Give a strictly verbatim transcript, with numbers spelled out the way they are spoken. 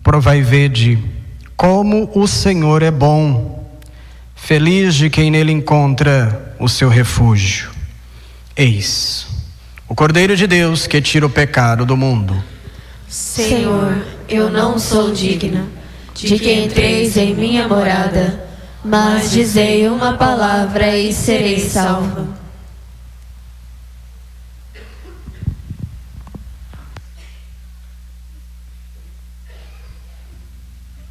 Provai e vede como o Senhor é bom. Feliz de quem nele encontra o seu refúgio. Eis o Cordeiro de Deus que tira o pecado do mundo. Senhor, eu não sou digna de que entreis em minha morada, mas dizei uma palavra e serei salvo.